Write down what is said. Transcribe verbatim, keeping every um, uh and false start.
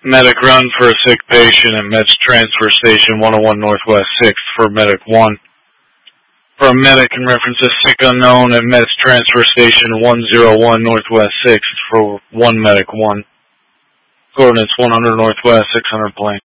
Medic run for a sick patient at Meds Transfer Station one oh one Northwest sixth for Medic one. For a medic in reference to sick unknown at Meds Transfer Station one oh one Northwest sixth for one Medic one. Coordinates one hundred Northwest, six hundred plane.